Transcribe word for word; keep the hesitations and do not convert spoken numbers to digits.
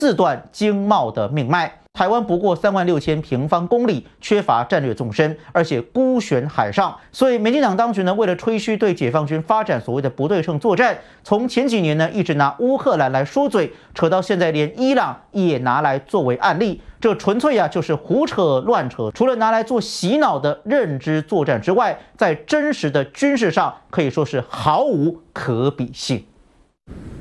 自断经贸的命脉。台湾不过三万六千平方公里，缺乏战略纵深，而且孤悬海上，所以民进党当局呢，为了吹嘘对解放军发展所谓的不对称作战，从前几年呢一直拿乌克兰来说嘴，扯到现在连伊朗也拿来作为案例，这纯粹啊就是胡扯乱扯。除了拿来做洗脑的认知作战之外，在真实的军事上可以说是毫无可比性。